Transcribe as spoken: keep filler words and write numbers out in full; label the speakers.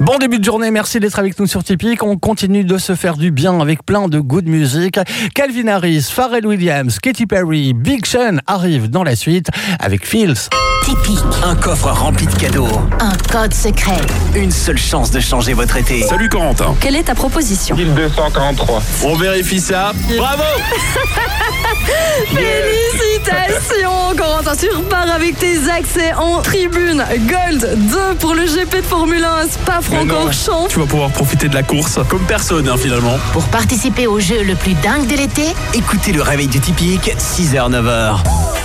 Speaker 1: Bon début de journée, merci d'être avec nous sur Typique. On continue de se faire du bien avec plein de good music. Calvin Harris, Pharrell Williams, Katy Perry, Big Sean arrivent dans la suite avec Feels.
Speaker 2: Typique.
Speaker 3: Un coffre rempli de cadeaux.
Speaker 2: Un code secret.
Speaker 3: Une seule chance de changer votre été.
Speaker 4: Salut Corentin.
Speaker 2: Quelle est ta proposition?
Speaker 5: deux cent quarante-trois.
Speaker 4: On vérifie ça. Bravo.
Speaker 6: Félicitations Corentin, tu repars avec tes accès en tribune Gold deux pour le G P de Formule un Spa-Francorchamps.
Speaker 4: Tu vas pouvoir profiter de la course comme personne hein, finalement.
Speaker 2: Pour participer au jeu le plus dingue de l'été,
Speaker 3: Écoutez le réveil du Typique, six heures neuf heures.